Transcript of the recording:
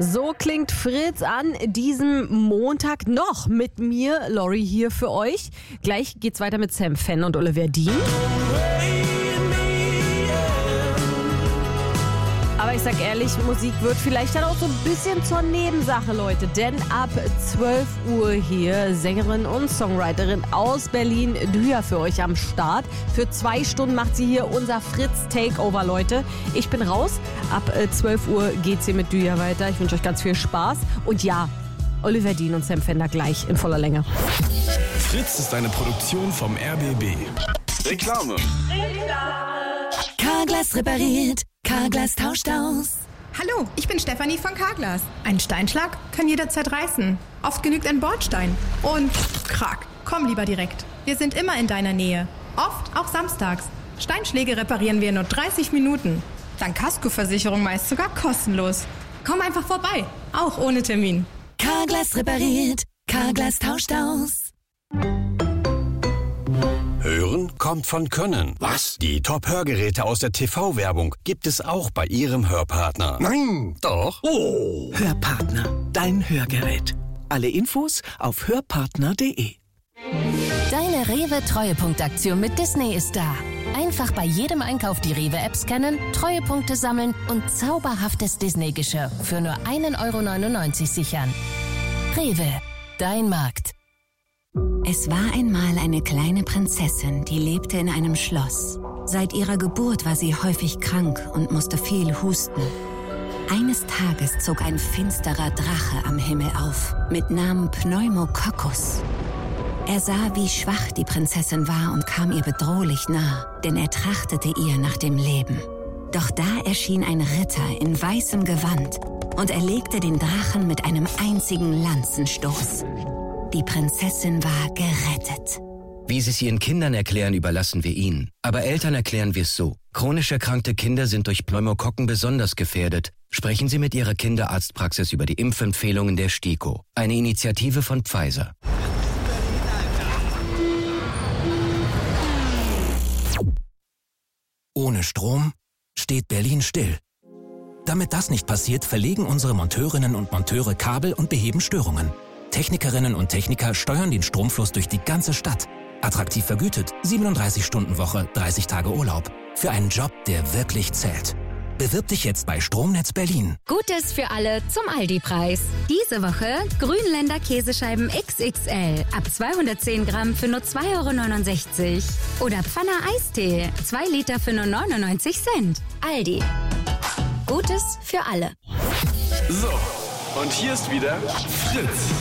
So klingt Fritz an diesem Montag noch mit mir, Lori, hier für euch. Gleich geht's weiter mit Sam Fenn und Oliver Dean. Aber ich sag ehrlich, Musik wird vielleicht dann auch so ein bisschen zur Nebensache, Leute. Denn ab 12 Uhr hier Sängerin und Songwriterin aus Berlin, Düja, für euch am Start. Für 2 Stunden macht sie hier unser Fritz-Takeover, Leute. Ich bin raus. Ab 12 Uhr geht's hier mit Düja weiter. Ich wünsche euch ganz viel Spaß. Und ja, Oliver Dean und Sam Fender gleich in voller Länge. Fritz ist eine Produktion vom RBB. Reklame. Carglass repariert. Carglass tauscht aus. Hallo, ich bin Stefanie von Carglass. Ein Steinschlag kann jederzeit reißen. Oft genügt ein Bordstein. Und krack, komm lieber direkt. Wir sind immer in deiner Nähe. Oft auch samstags. Steinschläge reparieren wir in nur 30 Minuten. Dank Kaskoversicherung meist sogar kostenlos. Komm einfach vorbei, auch ohne Termin. Carglass repariert. Carglass tauscht aus. Hören kommt von Können. Was? Die Top-Hörgeräte aus der TV-Werbung gibt es auch bei Ihrem Hörpartner. Nein. Doch. Oh. Hörpartner, dein Hörgerät. Alle Infos auf hörpartner.de. Deine Rewe-Treuepunktaktion mit Disney ist da. Einfach bei jedem Einkauf die Rewe-App scannen, Treuepunkte sammeln und zauberhaftes Disney-Geschirr für nur 1,99 € sichern. Rewe, dein Markt. Es war einmal eine kleine Prinzessin, die lebte in einem Schloss. Seit ihrer Geburt war sie häufig krank und musste viel husten. Eines Tages zog ein finsterer Drache am Himmel auf, mit Namen Pneumococcus. Er sah, wie schwach die Prinzessin war und kam ihr bedrohlich nah, denn er trachtete ihr nach dem Leben. Doch da erschien ein Ritter in weißem Gewand und erlegte den Drachen mit einem einzigen Lanzenstoß. Die Prinzessin war gerettet. Wie Sie es Ihren Kindern erklären, überlassen wir Ihnen. Aber Eltern erklären wir es so. Chronisch erkrankte Kinder sind durch Pneumokokken besonders gefährdet. Sprechen Sie mit Ihrer Kinderarztpraxis über die Impfempfehlungen der STIKO. Eine Initiative von Pfizer. Ohne Strom steht Berlin still. Damit das nicht passiert, verlegen unsere Monteurinnen und Monteure Kabel und beheben Störungen. Technikerinnen und Techniker steuern den Stromfluss durch die ganze Stadt. Attraktiv vergütet, 37-Stunden-Woche, 30 Tage Urlaub. Für einen Job, der wirklich zählt. Bewirb dich jetzt bei Stromnetz Berlin. Gutes für alle zum Aldi-Preis. Diese Woche Grünländer Käsescheiben XXL ab 210 Gramm für nur 2,69 €. Oder Pfanner Eistee, 2 Liter für nur 99 Cent. Aldi. Gutes für alle. So, und hier ist wieder Fritz.